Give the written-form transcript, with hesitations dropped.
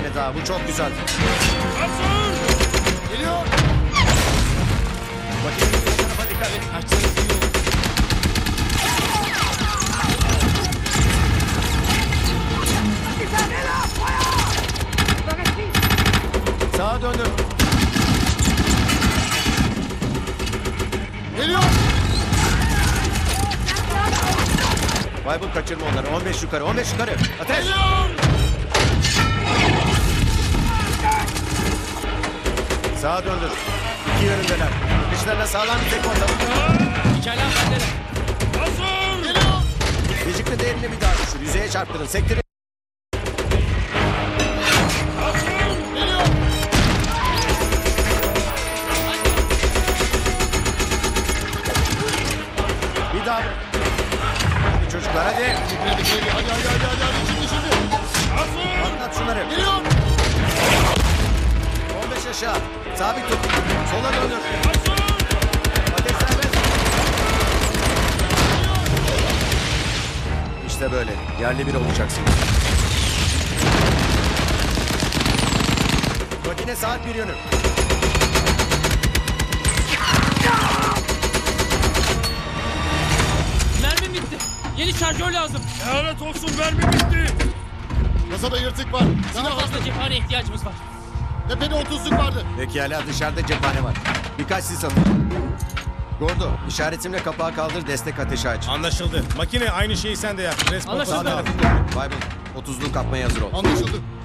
tane daha. Bu çok güzel. Hazır! Geliyor. Makinenin sol tarafa dikkat et. Kaçsanız iyi olur. Sağa döndür. Geliyor. Baybul kaçırma onları. 15 yukarı. 15 yukarı. Ateş. Geliyor. Sağa döndür. İki yönündeler. Dışlarına sağlam bir tekme atalım. Hikayeler bende de. Hazır. Geliyor. Gecikme değerini bir daha düşür. Yüzeye çarptırın. Sektirin. Geliyor. Bir daha. Hadi çocuklar hadi. Hadi. Şimdi. Hazır! Anlat şunları. Geliyor. 15 aşağı. Sabit tut. Sola döndür. Hazır! Ateş serbest. İşte böyle. Yerli bir olacaksın. Makine saat bir yönü. Mermim bitti. Yeni şarjör lazım. Lanet olsun, mermi bitti. Kasada yırtık var. Daha Silah hazır. fazla cephane ihtiyacımız var. Tepede 30'luk vardı. Pekala dışarıda cephane var. Birkaç sis atın. Gordo işaretimle kapağı kaldır destek ateşi aç. Anlaşıldı. Makine aynı şeyi sen de yap. Resmen Anlaşıldı. Sağ tarafı. Bible 30'luk kapmaya hazır ol. Anlaşıldı.